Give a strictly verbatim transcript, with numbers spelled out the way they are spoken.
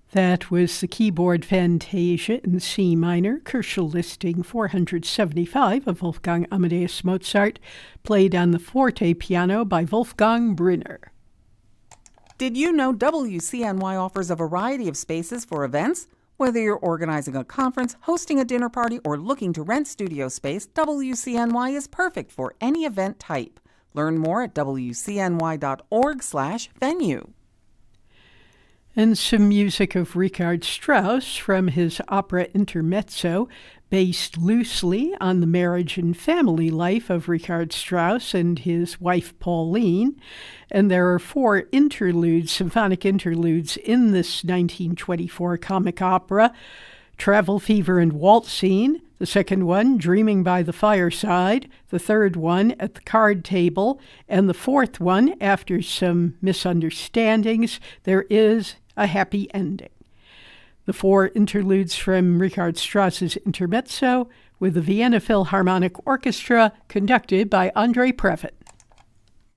That was the keyboard Fantasia in C minor, Kürschel listing four hundred seventy-five of Wolfgang Amadeus Mozart, played on the forte piano by Wolfgang Brünner. Did you know W C N Y offers a variety of spaces for events? Whether you're organizing a conference, hosting a dinner party, or looking to rent studio space, W C N Y is perfect for any event type. Learn more at W C N Y dot org slash venue. And some music of Richard Strauss from his opera Intermezzo, based loosely on the marriage and family life of Richard Strauss and his wife Pauline. And there are four interludes, symphonic interludes, in this nineteen twenty-four comic opera. Travel Fever and Waltz Scene, the second one, Dreaming by the Fireside, the third one, At the Card Table, and the fourth one, after some misunderstandings, there is a happy ending. The four interludes from Richard Strauss's Intermezzo with the Vienna Philharmonic Orchestra, conducted by André Previn.